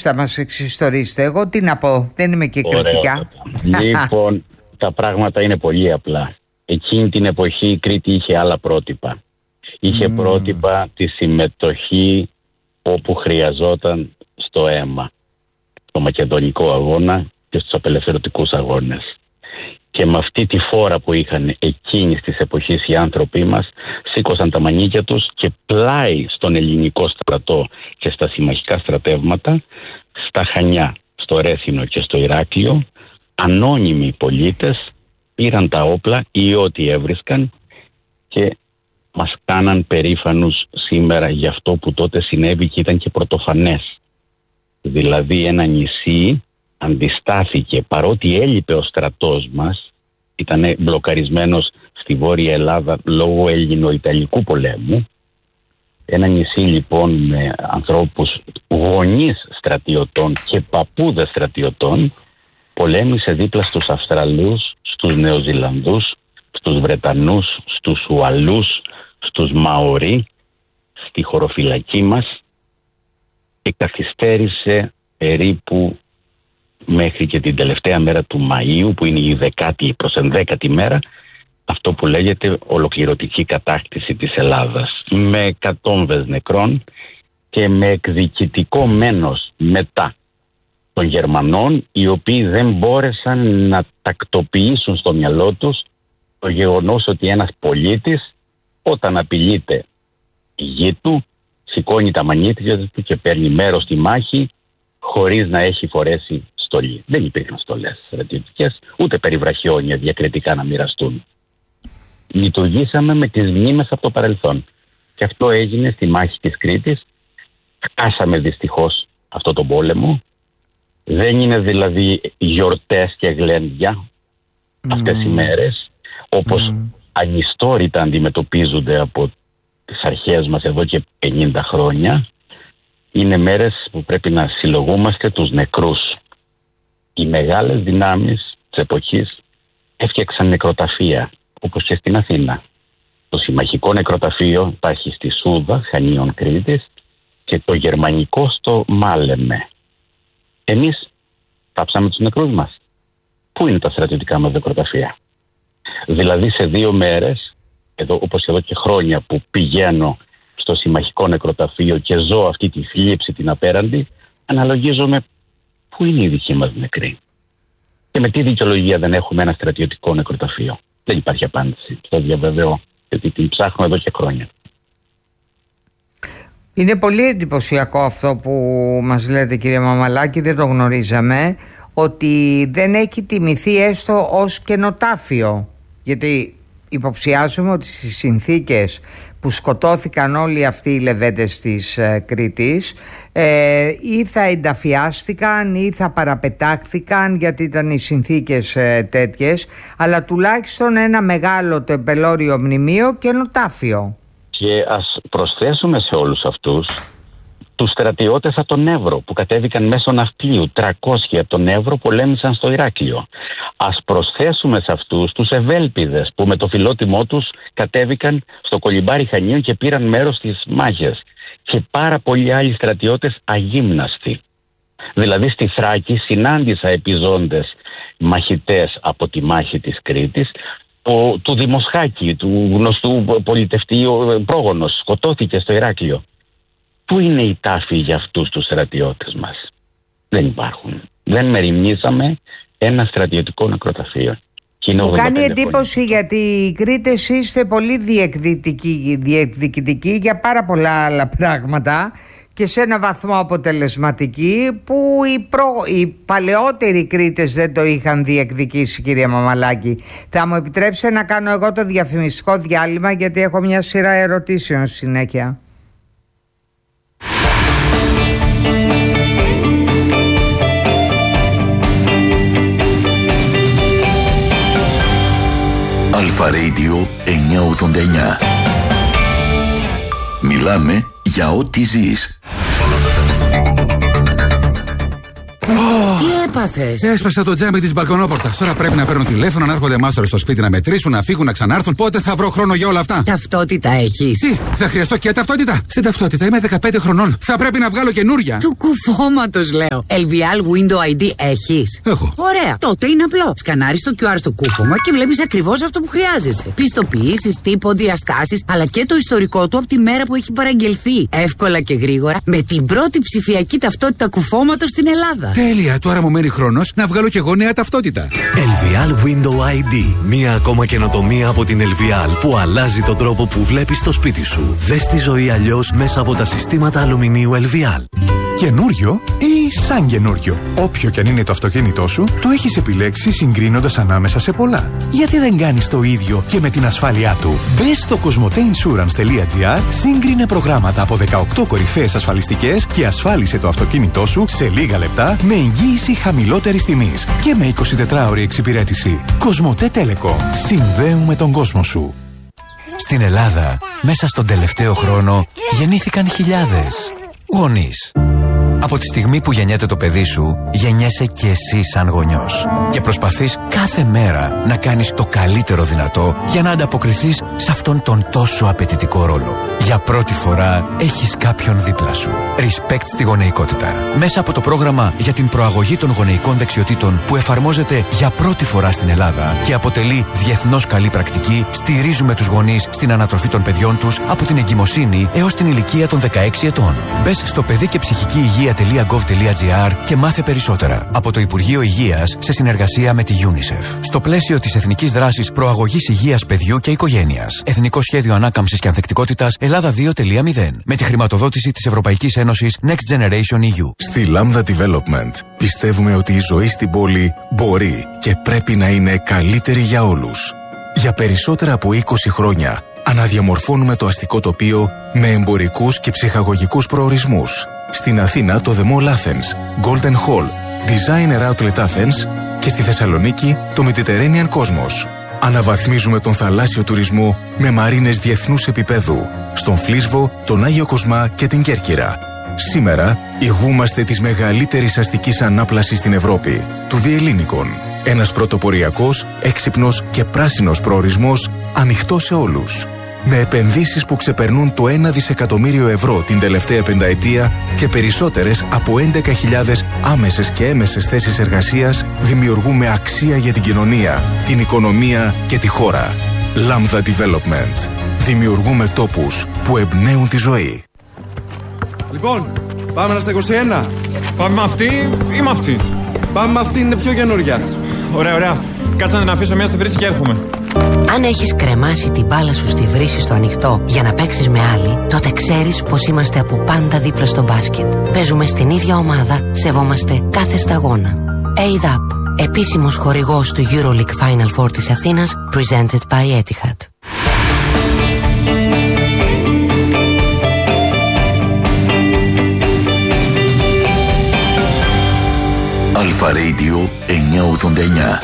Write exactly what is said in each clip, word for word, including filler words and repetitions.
εσείς θα μας εξιστορίσετε. Εγώ τι να πω, δεν είμαι και κριτικά. Λοιπόν, τα πράγματα είναι πολύ απλά. Εκείνη την εποχή η Κρήτη είχε άλλα πρότυπα. Είχε mm. πρότυπα τη συμμετοχή όπου χρειαζόταν στο αίμα, στο μακεδονικό αγώνα και στους απελευθερωτικούς αγώνες. Και με αυτή τη φόρα που είχαν εκείνης της εποχής οι άνθρωποι μας, σήκωσαν τα μανίκια τους και πλάι στον ελληνικό στρατό και στα συμμαχικά στρατεύματα, στα Χανιά, στο Ρέθινο και στο Ηράκλειο, ανώνυμοι πολίτες πήραν τα όπλα ή ό,τι έβρισκαν και μας κάναν περήφανους σήμερα για αυτό που τότε συνέβη και ήταν και πρωτοφανές. Δηλαδή ένα νησί αντιστάθηκε, παρότι έλειπε ο στρατός μας, ήταν μπλοκαρισμένος στη Βόρεια Ελλάδα λόγω Ελληνο-Ιταλικού πολέμου. Ένα νησί λοιπόν με ανθρώπους γονείς στρατιωτών και παππούδες στρατιωτών πολέμησε δίπλα στους Αυστραλούς, στους Νεοζηλανδούς, στους Βρετανούς, στους Ουαλούς, στους Μαορί, στη χωροφυλακή μας και καθυστέρησε περίπου μέχρι και την τελευταία μέρα του Μαΐου, που είναι η δεκάτη προς ενδέκατη μέρα, αυτό που λέγεται ολοκληρωτική κατάκτηση της Ελλάδας, με εκατόμβες νεκρών και με εκδικητικό μένος μετά των Γερμανών, οι οποίοι δεν μπόρεσαν να τακτοποιήσουν στο μυαλό τους το γεγονός ότι ένας πολίτης όταν απειλείται η γη του σηκώνει τα μανίτια του και παίρνει μέρος στη μάχη χωρίς να έχει φορέσει στολή. Δεν υπήρχαν στολές στρατιωτικές, ούτε περιβραχιόνια διακριτικά να μοιραστούν. Λειτουργήσαμε με τις μνήμες από το παρελθόν. Και αυτό έγινε στη μάχη της Κρήτης. Χάσαμε δυστυχώς αυτό τον πόλεμο. Δεν είναι δηλαδή γιορτές και γλέντια mm. αυτές οι μέρες, όπως mm. ανιστόρητα αντιμετωπίζονται από τις αρχές μας εδώ και πενήντα χρόνια. Είναι μέρες που πρέπει να συλλογούμαστε τους νεκρούς. Οι μεγάλες δυνάμεις της εποχής έφτιαξαν νεκροταφεία, όπως και στην Αθήνα. Το συμμαχικό νεκροταφείο υπάρχει στη Σούδα, Χανίων Κρήτης, και το γερμανικό στο Μάλεμε. Εμείς θάψαμε τους νεκρούς μας. Πού είναι τα στρατιωτικά μας νεκροταφεία? Δηλαδή σε δύο μέρες, εδώ, όπως εδώ και χρόνια που πηγαίνω στο συμμαχικό νεκροταφείο και ζω αυτή τη θλίψη την απέραντη, αναλογίζομαι πού είναι οι δικοί μας νεκροί. Και με τι δικαιολογία δεν έχουμε ένα στρατιωτικό νεκροταφείο? Δεν υπάρχει απάντηση. Το διαβεβαιώ, γιατί την ψάχνω εδώ και χρόνια. Είναι πολύ εντυπωσιακό αυτό που μας λέτε, κύριε Μαμαλάκη, δεν το γνωρίζαμε, ότι δεν έχει τιμηθεί έστω ως κενοτάφιο. Γιατί υποψιάζομαι ότι στις συνθήκες που σκοτώθηκαν όλοι αυτοί οι λεβέντες της ε, Κρήτης ε, ή θα ενταφιάστηκαν ή θα παραπετάχθηκαν, γιατί ήταν οι συνθήκες ε, τέτοιες, αλλά τουλάχιστον ένα μεγάλο τεμπελώριο μνημείο κενοτάφιο. Και ας προσθέσουμε σε όλους αυτούς τους στρατιώτες από τον Εύρο που κατέβηκαν μέσω ναυτιλίου. τριακόσιοι από τον Εύρο πολέμησαν στο Ηράκλειο. Ας προσθέσουμε σε αυτούς τους ευέλπιδες που με το φιλότιμό τους κατέβηκαν στο κολυμπάρι Χανίων και πήραν μέρος στις μάχες. Και πάρα πολλοί άλλοι στρατιώτες αγύμναστοι. Δηλαδή στη Θράκη συνάντησα επιζώντες μαχητές από τη μάχη της Κρήτης. Ο, του Δημοσχάκη, του γνωστού πολιτευτή πρόγονος, σκοτώθηκε στο Ηράκλειο. Πού είναι η τάφη για αυτούς τους στρατιώτες μας? Δεν υπάρχουν. Δεν μεριμνήσαμε ένα στρατιωτικό νεκροταφείο. Μου κάνει εντύπωση πολύ. Γιατί οι Κρήτες είστε πολύ διεκδικητικοί, διεκδικητικοί για πάρα πολλά άλλα πράγματα και σε ένα βαθμό αποτελεσματικοί που οι, προ... οι παλαιότεροι Κρήτες δεν το είχαν διεκδικήσει, κυρία Μαμαλάκη. Θα μου επιτρέψετε να κάνω εγώ το διαφημιστικό διάλειμμα, γιατί έχω μια σειρά ερωτήσεων στη συνέχεια. Αλφα Radio εννιακόσια ογδόντα εννιά. Μιλάμε για ό,τι ζεις. Τι έπαθες? Έσπασα το τζάμι της μπαλκονόπορτας. Τώρα πρέπει να παίρνω τηλέφωνο, να έρχονται μάστορες στο σπίτι να μετρήσουν, να φύγουν, να ξανάρθουν. Πότε θα βρω χρόνο για όλα αυτά? Ταυτότητα έχεις? Τι, θα χρειαστώ και ταυτότητα? Στην ταυτότητα είμαι δεκαπέντε χρονών. Θα πρέπει να βγάλω καινούρια. Του κουφώματος λέω. ελ βι ελ Window άι ντι έχεις? Έχω. Ωραία. Τότε είναι απλό. Σκανάρεις το κιου αρ στο κούφωμα και βλέπεις ακριβώς αυτό που χρειάζεσαι. Πιστοποιήσεις, τύπο, διαστάσεις, αλλά και το ιστορικό του από τη μέρα που έχει παραγγελθεί. Εύκολα και γρήγορα με την πρώτη ψηφιακή ταυτότητα κουφώματος στην Ελλάδα. Τέλεια. Τώρα μου μένει χρόνος να βγάλω και εγώ νέα ταυτότητα. ελ βι ελ Window άι ντι. Μία ακόμα καινοτομία από την ελ βι ελ που αλλάζει τον τρόπο που βλέπεις το σπίτι σου. Δες τη ζωή αλλιώς μέσα από τα συστήματα αλουμινίου ελ βι ελ. Καινούριο ή σαν καινούριο? Όποιο και αν είναι το αυτοκίνητό σου, το έχεις επιλέξει συγκρίνοντας ανάμεσα σε πολλά. Γιατί δεν κάνεις το ίδιο και με την ασφάλειά του? Μπες στο κοσμοτέινσουρανς τελεία τζι άρ, σύγκρινε προγράμματα από δεκαοκτώ κορυφαίες ασφαλιστικές και ασφάλισε το αυτοκίνητό σου σε λίγα λεπτά με εγγύηση χαμηλότερης τιμής και με εικοσιτετράωρη εξυπηρέτηση. Κοσμοτέ Telecom. Συνδέουμε τον κόσμο σου. Στην Ελλάδα, μέσα στον τελευταίο χρόνο, γεννήθηκαν χιλιάδες γονείς. Από τη στιγμή που γεννιέται το παιδί σου, γεννιέσαι και εσύ σαν γονιός. Και προσπαθείς κάθε μέρα να κάνεις το καλύτερο δυνατό για να ανταποκριθείς σε αυτόν τον τόσο απαιτητικό ρόλο. Για πρώτη φορά έχεις κάποιον δίπλα σου. Respect στη γονεϊκότητα. Μέσα από το πρόγραμμα για την προαγωγή των γονεϊκών δεξιοτήτων που εφαρμόζεται για πρώτη φορά στην Ελλάδα και αποτελεί διεθνώς καλή πρακτική, στηρίζουμε τους γονείς στην ανατροφή των παιδιών τους από την εγκυμοσύνη έως την ηλικία των δεκαέξι ετών. Μπες στο παιδί και ψυχική υγεία τελεία γκοβ τελεία τζι άρ και μάθε περισσότερα από το Υπουργείο Υγείας σε συνεργασία με τη UNICEF. Στο πλαίσιο της Εθνικής Δράσης Προαγωγής Υγείας Παιδιού και Οικογένειας. Εθνικό Σχέδιο Ανάκαμψης και Ανθεκτικότητας Ελλάδα δύο τελεία μηδέν. Με τη χρηματοδότηση της Ευρωπαϊκής Ένωσης Next Generation ι γιου. Στη Lambda Development πιστεύουμε ότι η ζωή στην πόλη μπορεί και πρέπει να είναι καλύτερη για όλους. Για περισσότερα από είκοσι χρόνια αναδιαμορφώνουμε το αστικό τοπίο με εμπορικούς και ψυχαγωγικούς προορισμούς. Στην Αθήνα το The Mall Athens, Golden Hall, Designer Outlet Athens και στη Θεσσαλονίκη το Mediterranean Cosmos. Αναβαθμίζουμε τον θαλάσσιο τουρισμό με μαρίνες διεθνούς επίπεδου στον Φλίσβο, τον Άγιο Κοσμά και την Κέρκυρα. Σήμερα ηγούμαστε της μεγαλύτερης αστικής ανάπλασης στην Ευρώπη, του Διελλήνικων. Ένας πρωτοποριακός, έξυπνος και πράσινος προορισμός ανοιχτός σε όλους. Με επενδύσεις που ξεπερνούν το ένα δισεκατομμύριο ευρώ την τελευταία πενταετία και περισσότερες από έντεκα χιλιάδες άμεσες και έμεσες θέσεις εργασίας, δημιουργούμε αξία για την κοινωνία, την οικονομία και τη χώρα. Lambda Development. Δημιουργούμε τόπους που εμπνέουν τη ζωή. Λοιπόν, πάμε στα είκοσι ένα. Πάμε με αυτή ή με αυτή? Πάμε με αυτή, είναι πιο καινούρια. Ωραία, ωραία. Κάτσε να την αφήσω μια στη βρύση και έρχομαι. Αν έχεις κρεμάσει την μπάλα σου στη βρύση στο ανοιχτό για να παίξεις με άλλη, τότε ξέρεις πως είμαστε από πάντα δίπλα στο μπάσκετ. Παίζουμε στην ίδια ομάδα, σεβόμαστε κάθε σταγόνα. έι ντι έι πι, επίσημος χορηγός του EuroLeague Final Four της Αθήνας, presented by Etihad. Αλφα Radio εννιακόσια ογδόντα εννιά.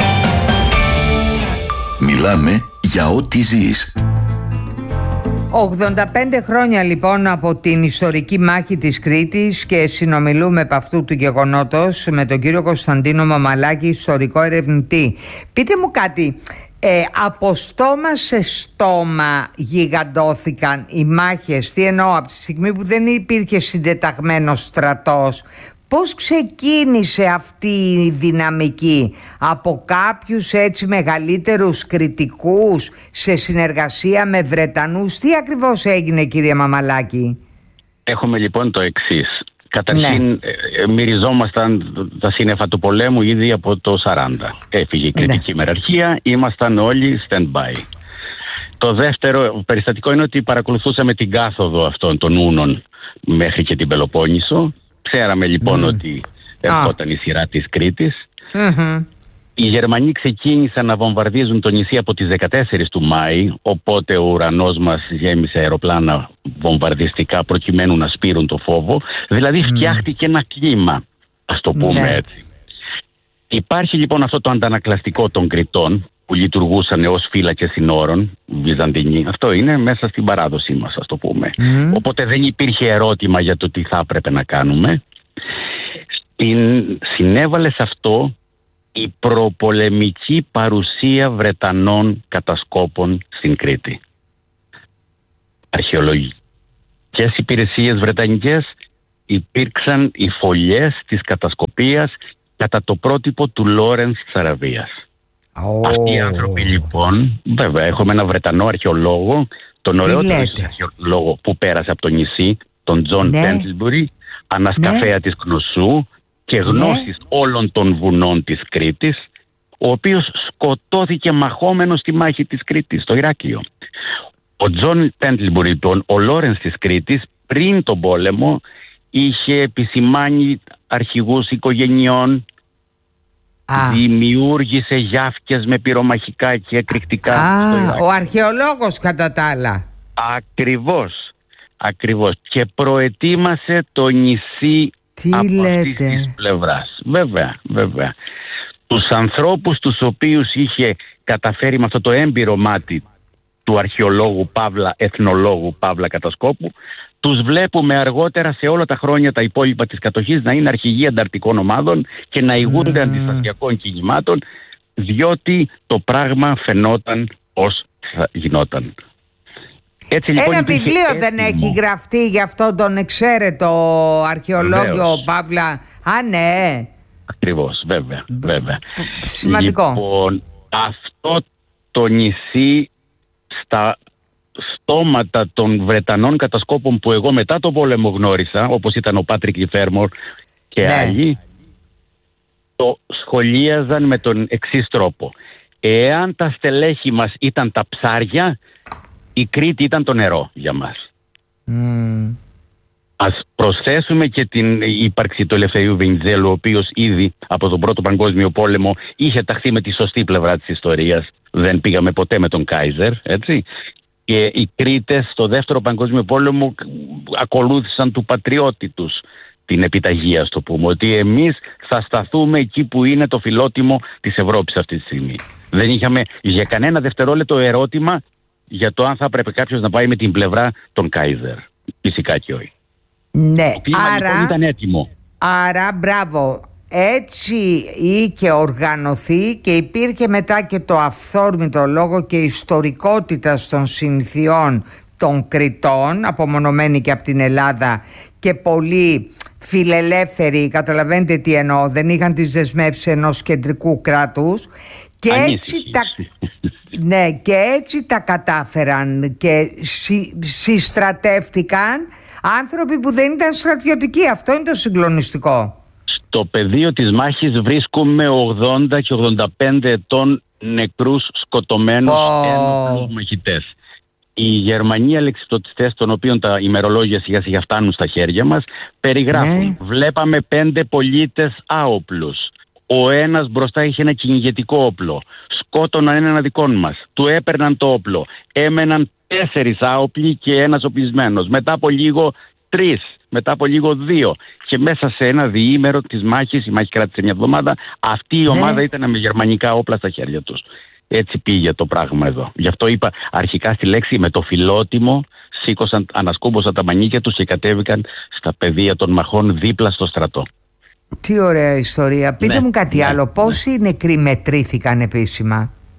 Μιλάμε για ό,τι ζεις. ογδόντα πέντε χρόνια λοιπόν από την ιστορική μάχη της Κρήτης και συνομιλούμε από αυτού του γεγονότος με τον κύριο Κωνσταντίνο Μαμαλάκη, ιστορικό ερευνητή. Πείτε μου κάτι, ε, από στόμα σε στόμα γιγαντώθηκαν οι μάχες? Τι εννοώ, από τη στιγμή που δεν υπήρχε συντεταγμένος στρατός, πώς ξεκίνησε αυτή η δυναμική? Από κάποιους έτσι μεγαλύτερους κριτικούς σε συνεργασία με Βρετανούς? Τι ακριβώς έγινε, κύριε Μαμαλάκη? Έχουμε λοιπόν το εξής. Καταρχήν ναι. ε, μυριζόμασταν τα σύννεφα του πολέμου ήδη από το σαράντα. Έφυγε η κριτική ναι. μεραρχία, ήμασταν όλοι stand-by. Το δεύτερο περιστατικό είναι ότι παρακολουθούσαμε την κάθοδο αυτών των Ούνων μέχρι και την Πελοπόννησο. Ξέραμε λοιπόν mm. ότι ερχόταν ah. η σειρά της Κρήτης. Mm-hmm. Οι Γερμανοί ξεκίνησαν να βομβαρδίζουν το νησί από τις δεκατέσσερις του Μάη, οπότε ο ουρανός μας γέμισε αεροπλάνα βομβαρδιστικά προκειμένου να σπείρουν το φόβο. Δηλαδή mm. φτιάχτηκε ένα κλίμα, ας το πούμε yeah. έτσι. Υπάρχει λοιπόν αυτό το αντανακλαστικό των Κρητών που λειτουργούσαν ως φύλακες συνόρων, Βυζαντινοί. Αυτό είναι μέσα στην παράδοσή μας, ας το πούμε. Mm. Οπότε δεν υπήρχε ερώτημα για το τι θα έπρεπε να κάνουμε. την, συνέβαλε σε αυτό η προπολεμική παρουσία Βρετανών κατασκόπων στην Κρήτη. Αρχαιολογικές υπηρεσίες βρετανικές υπήρξαν οι φωλιές της κατασκοπίας κατά το πρότυπο του Λόρενς της Αραβίας. Oh. Αυτοί οι άνθρωποι λοιπόν, βέβαια έχουμε ένα Βρετανό αρχαιολόγο, τον ωραιότερο αρχαιολόγο που πέρασε από το νησί, τον Τζον Πέντλμπουρι, ανασκαφέα ναι. της Κνωσού και γνώστης ναι. όλων των βουνών της Κρήτης, ο οποίος σκοτώθηκε μαχόμενος στη μάχη της Κρήτης, στο Ηράκλειο. Ο Τζον Πέντλμπουρι, λοιπόν, ο Λόρενς της Κρήτης, πριν τον πόλεμο, είχε επισημάνει αρχηγούς οικογενειών, Α. δημιούργησε γιάφκες με πυρομαχικά και εκρηκτικά. Α, στο Ηράκλειο. Ο αρχαιολόγος κατά τα άλλα. Ακριβώς, ακριβώς. Και προετοίμασε το νησί Τι από λέτε. αυτής της πλευράς. Βέβαια, βέβαια. Τους ανθρώπους τους οποίους είχε καταφέρει με αυτό το έμπειρο μάτι του αρχαιολόγου Παύλα, εθνολόγου Παύλα Κατασκόπου, τους βλέπουμε αργότερα σε όλα τα χρόνια τα υπόλοιπα της κατοχής να είναι αρχηγοί ανταρτικών ομάδων και να ηγούνται mm. αντιστασιακών κινημάτων, διότι το πράγμα φαινόταν ως θα γινόταν. Έτσι, λοιπόν, ένα βιβλίο έτοιμο. Δεν έχει γραφτεί για αυτόν τον εξαίρετο αρχαιολόγιο Παύλα? Α, ναι. Ακριβώς, βέβαια, βέβαια. Σημαντικό. Λοιπόν, αυτό το νησί στα στόματα των Βρετανών κατασκόπων που εγώ μετά το πόλεμο γνώρισα, όπως ήταν ο Πάτρικ Λιφέρμορ και ναι. άλλοι, το σχολίαζαν με τον εξής τρόπο. Εάν τα στελέχη μας ήταν τα ψάρια, η Κρήτη ήταν το νερό για μας. Mm. Ας προσθέσουμε και την ύπαρξη του Ελευθερίου Βενιζέλου, ο οποίος ήδη από τον Πρώτο Παγκόσμιο Πόλεμο είχε ταχθεί με τη σωστή πλευρά της ιστορίας. Δεν πήγαμε ποτέ με τον Κάιζερ, έτσι. Και οι Κρήτες στο Δεύτερο Παγκόσμιο Πόλεμο ακολούθησαν του πατριώτη τους την επιταγή, ας το πούμε, ότι εμείς θα σταθούμε εκεί που είναι το φιλότιμο της Ευρώπης αυτή τη στιγμή. Δεν είχαμε για κανένα δευτερόλεπτο ερώτημα για το αν θα πρέπει κάποιος να πάει με την πλευρά των Κάιζερ. Φυσικά και όχι. Ναι, το κλίμα, άρα, λοιπόν, ήταν έτοιμο. Άρα, μπράβο, έτσι είχε οργανωθεί και υπήρχε μετά και το αυθόρμητο λόγο και ιστορικότητα των συνθιών των Κρητών, απομονωμένοι και από την Ελλάδα και πολύ φιλελεύθεροι, καταλαβαίνετε τι εννοώ, δεν είχαν τις δεσμεύσεις ενός κεντρικού κράτους και έτσι, τα, ναι, και έτσι τα κατάφεραν και συ, συστρατεύτηκαν άνθρωποι που δεν ήταν στρατιωτικοί. Αυτό είναι το συγκλονιστικό. Στο πεδίο της μάχης βρίσκουμε ογδόντα και ογδόντα πέντε ετών νεκρούς σκοτωμένους oh. ένοπλους μαχητές. Οι Γερμανοί αλεξιπτωτιστές, των οποίων τα ημερολόγια σιγά σιγά φτάνουν στα χέρια μας, περιγράφουν. Ναι. Βλέπαμε πέντε πολίτες άοπλους. Ο ένας μπροστά είχε ένα κυνηγετικό όπλο. Σκότωναν έναν δικών μας. Του έπαιρναν το όπλο. Έμεναν τέσσερις άοπλοι και ένας οπλισμένος. Μετά από λίγο τρεις. Μετά από λίγο δύο. Και μέσα σε ένα διήμερο της μάχης, η μάχη κράτησε μια εβδομάδα, αυτή η ομάδα ναι. ήταν με γερμανικά όπλα στα χέρια τους. Έτσι πήγε το πράγμα εδώ. Γι' αυτό είπα αρχικά στη λέξη με το φιλότιμο, σήκωσαν, ανασκούμπωσαν τα μανίκια τους και κατέβηκαν στα πεδία των μαχών δίπλα στο στρατό. Τι ωραία ιστορία. Πείτε ναι, μου κάτι ναι, άλλο. Πόσοι ναι. νεκροί μετρήθηκαν επίσημα?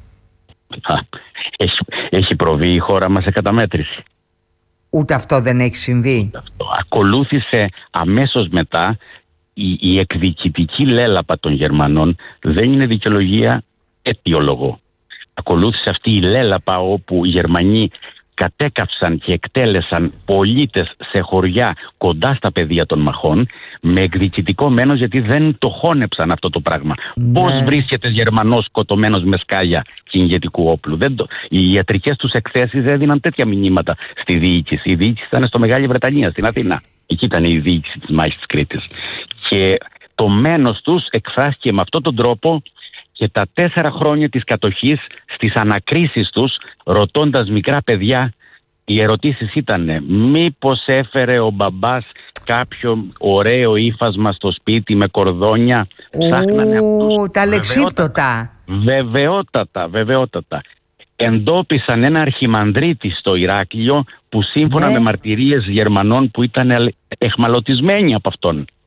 Α, έχει, έχει προβεί η χώρα μας σε καταμέτρηση. Ούτε αυτό δεν έχει συμβεί. Αυτό. Ακολούθησε αμέσως μετά η, η εκδικητική λέλαπα των Γερμανών. Δεν είναι δικαιολογία, αιτιολογώ. Ακολούθησε αυτή η λέλαπα όπου οι Γερμανοί κατέκαυσαν και εκτέλεσαν πολίτες σε χωριά κοντά στα πεδία των μαχών με εκδικητικό μένος, γιατί δεν το χώνεψαν αυτό το πράγμα. Ναι. Πώς βρίσκεται Γερμανός σκοτωμένος με σκάλια κυνηγετικού όπλου? Δεν το... Οι ιατρικές τους εκθέσεις έδιναν τέτοια μηνύματα στη διοίκηση. Η διοίκηση ήταν στο Μεγάλη Βρετανία, στην Αθήνα. Εκεί ήταν η διοίκηση της μάχης της Κρήτης. Και το μένος τους εκφράστηκε με αυτόν τον τρόπο. Και τα τέσσερα χρόνια της κατοχής, στις ανακρίσεις τους, ρωτώντας μικρά παιδιά, οι ερωτήσεις ήταν μήπως έφερε ο μπαμπάς κάποιο ωραίο ύφασμα στο σπίτι με κορδόνια? Ψάχνανε αυτούς. Τα λεξίπτωτα. Βεβαιότατα, βεβαιότατα. Εντόπισαν ένα αρχιμανδρίτη στο Ηράκλειο που σύμφωνα ναι. με μαρτυρίες Γερμανών που ήταν εχμαλωτισμένοι από αυτόν.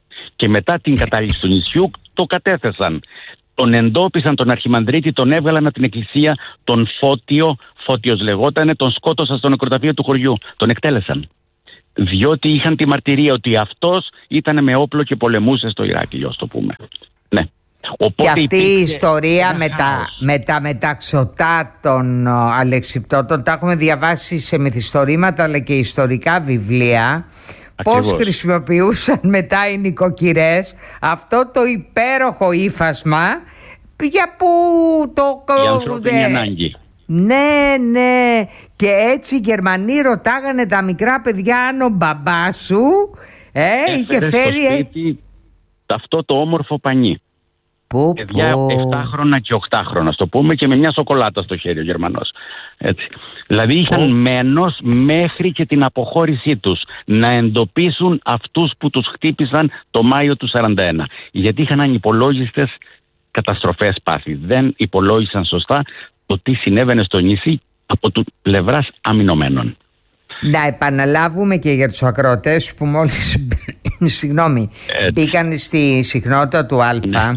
Και μετά την κατάληψη του νησιού το κατέθεσαν. Τον εντόπισαν τον Αρχιμανδρίτη, τον έβγαλαν από την εκκλησία, τον Φώτιο, Φώτιος λεγότανε, τον σκότωσαν στο νεκροταφείο του χωριού. Τον εκτέλεσαν. Διότι είχαν τη μαρτυρία ότι αυτός ήταν με όπλο και πολεμούσε στο Ηράκλειο, ας το πούμε. Ναι. Οπότε και αυτή η ιστορία με τα, με τα μεταξωτά των αλεξιπτώτων τα έχουμε διαβάσει σε μυθιστορήματα αλλά και ιστορικά βιβλία. Ακριβώς. Πώς χρησιμοποιούσαν μετά οι νοικοκυρές αυτό το υπέροχο ύφασμα για που το... Η ανθρώπινη ανάγκη. Ναι, ναι. Και έτσι οι Γερμανοί ρωτάγανε τα μικρά παιδιά αν ο μπαμπάς σου ε, είχε φέρει στο σπίτι αυτό το όμορφο πανί. Που, παιδιά εφτάχρονα και οκτάχρονα, το πούμε, και με μια σοκολάτα στο χέρι ο Γερμανός. Έτσι. Δηλαδή είχαν που... μένος μέχρι και την αποχώρησή τους να εντοπίσουν αυτούς που τους χτύπησαν το Μάιο του σαράντα ένα. Γιατί είχαν ανυπολόγιστες καταστροφές πάθη. Δεν υπολόγισαν σωστά το τι συνέβαινε στο νησί από του πλευράς αμυνωμένων. Να επαναλάβουμε και για τους ακροατές που μόλις συγγνώμη, μπήκαν στη συχνότητα του Α, ναι.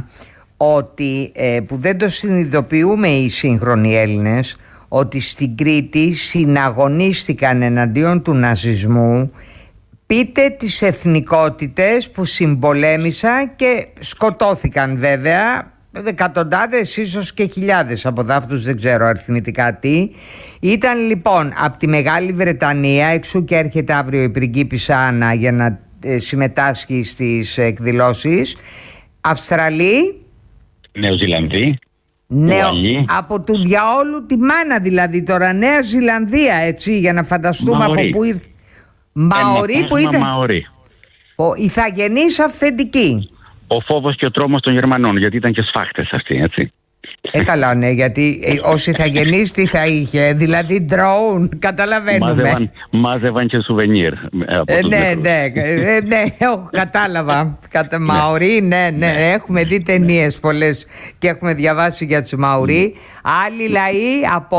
ότι ε, που δεν το συνειδητοποιούμε οι σύγχρονοι Έλληνες, ότι στην Κρήτη συναγωνίστηκαν εναντίον του ναζισμού, πείτε τις εθνικότητες που συμπολέμησαν και σκοτώθηκαν βέβαια εκατοντάδες ίσως και χιλιάδες από δάφτους, δεν ξέρω αριθμητικά τι. Ήταν λοιπόν από τη Μεγάλη Βρετανία, εξού και έρχεται αύριο η πριγκίπισσα Άννα για να ε, συμμετάσχει στις εκδηλώσεις, Αυστραλοί, Νεοζηλανδοί, Νέο, από του διαόλου τη μάνα δηλαδή τώρα, Νέα Ζηλανδία, έτσι, για να φανταστούμε Μαωρί. Από πού ήρθε. Μαωρί που ήταν Μαωρί. Ο ηθαγενής αυθεντική. Ο φόβος και ο τρόμος των Γερμανών, γιατί ήταν και σφάχτες αυτοί, έτσι. Ε, καλά, ναι, γιατί ε, ως ηθαγενής τι θα είχε, δηλαδή drone, καταλαβαίνουμε. Μάζευαν, μάζευαν και σουβενίρ. Ε, ναι, ναι, ε, ναι, έχω, κατάλαβα. Κατα, Μαωρί, ναι, ναι, ναι, έχουμε δει ταινίες πολλές και έχουμε διαβάσει για τους Μαωρί. Mm. Άλλοι λαοί από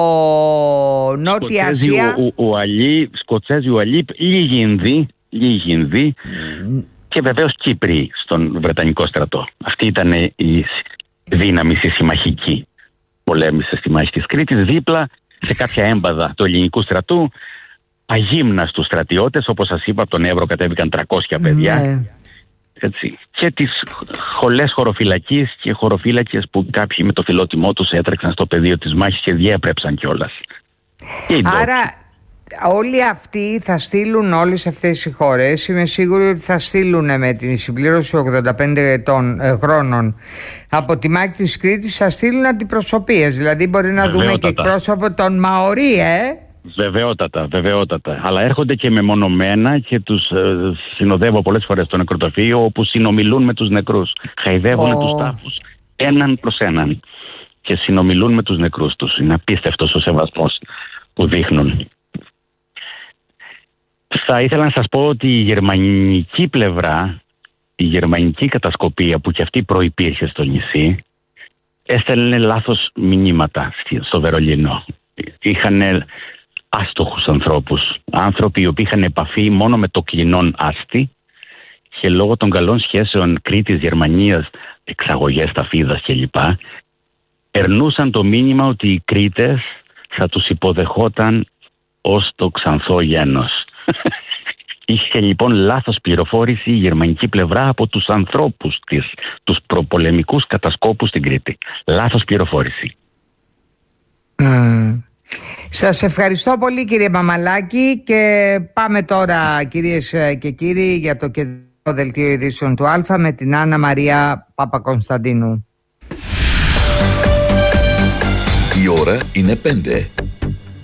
Νότια Ασία. Σκοτσέζοι, Ουαλοί, λίγοι Ινδοί, λίγοι Ινδοί mm. και βεβαίως Κύπροι στον Βρετανικό στρατό. Αυτή ήταν η δύναμη η συμμαχική. Πολέμησε στη μάχη της Κρήτης, δίπλα σε κάποια έμπαδα του ελληνικού στρατού, αγύμναστους στρατιώτες, όπως σας είπα, από τον Εύρο κατέβηκαν τριακόσια παιδιά. Ναι. Έτσι. Και τις σχολές χωροφυλακής και χωροφύλακες που κάποιοι με το φιλότιμό τους έτρεξαν στο πεδίο της μάχης και διέπρεψαν κιόλας. Άρα όλοι αυτοί θα στείλουν, όλες αυτές οι χώρες, είμαι σίγουρη ότι θα στείλουν με την συμπλήρωση ογδόντα πέντε ετών, ε, χρόνων από τη μάχη της Κρήτης, θα στείλουν αντιπροσωπείες. Δηλαδή μπορεί να βεβαιότατα. Δούμε και εκπρόσωπο των Μαωρί, ε. Βεβαιότατα, βεβαιότατα. Αλλά έρχονται και μεμονωμένα και τους ε, συνοδεύω πολλές φορές στο νεκροταφείο, όπου συνομιλούν με τους νεκρούς. Χαϊδεύουν oh. τους τάφους έναν προς έναν και συνομιλούν με τους νεκρούς τους. Είναι απίστευτος ο σεβασμός που δείχνουν. Θα ήθελα να σας πω ότι η γερμανική πλευρά, η γερμανική κατασκοπία που και αυτή προϋπήρχε στο νησί, έστελνε λάθος μηνύματα στο Βερολίνο. Είχαν άστοχους ανθρώπους, άνθρωποι οι οποίοι είχαν επαφή μόνο με το κλινόν άστη και λόγω των καλών σχέσεων Κρήτης-Γερμανίας, εξαγωγές ταφίδας κλπ. Περνούσαν το μήνυμα ότι οι Κρήτες θα τους υποδεχόταν ως το ξανθό γένος. Είχε λοιπόν λάθος πληροφόρηση η γερμανική πλευρά από τους ανθρώπους της, τους προπολεμικούς κατασκόπους στην Κρήτη. Λάθος πληροφόρηση. Mm. Σας ευχαριστώ πολύ κύριε Μαμαλάκη και πάμε τώρα κυρίες και κύριοι για το κεντρικό δελτίο ειδήσεων του Α με την Άννα Μαρία Παπακωνσταντίνου. Η ώρα είναι πέντε.